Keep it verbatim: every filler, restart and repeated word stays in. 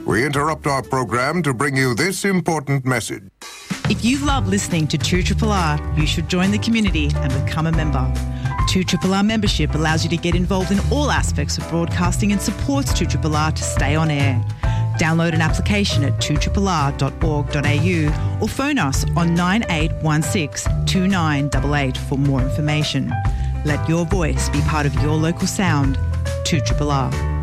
We interrupt our program to bring you this important message. If you love listening to two R R R, you should join the community and become a member. two R R R membership allows you to get involved in all aspects of broadcasting and supports two R R R to stay on air. Download an application at two R R R dot org dot a u or phone us on nine eight one six two nine eight eight for more information. Let your voice be part of your local sound. two R R R.